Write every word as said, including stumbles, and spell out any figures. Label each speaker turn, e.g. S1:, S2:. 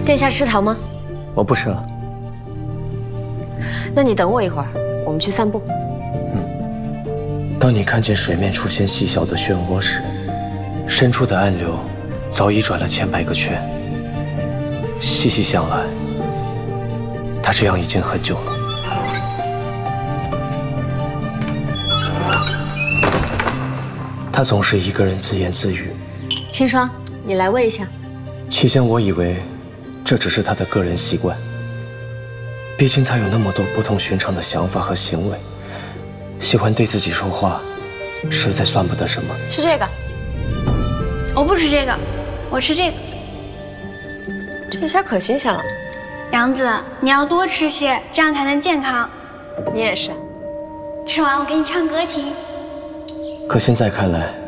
S1: 殿下吃糖吗？
S2: 我不吃了。
S1: 那你等我一会儿，我们去散步。
S2: 嗯。当你看见水面出现细小的漩涡时，深处的暗流早已转了千百个圈。细细想来，它这样已经很久了。他总是一个人自言自语。
S1: 清霜，你来喂一下。
S2: 期间我以为这只是他的个人习惯，毕竟他有那么多不同寻常的想法和行为，喜欢对自己说话，实在算不得什么。
S3: 吃这个。我不吃这个，我吃这个。
S1: 这下可新鲜了。
S3: 杨子，你要多吃些，这样才能健康。
S1: 你也是。
S3: 吃完我给你唱歌听。
S2: 可现在看来，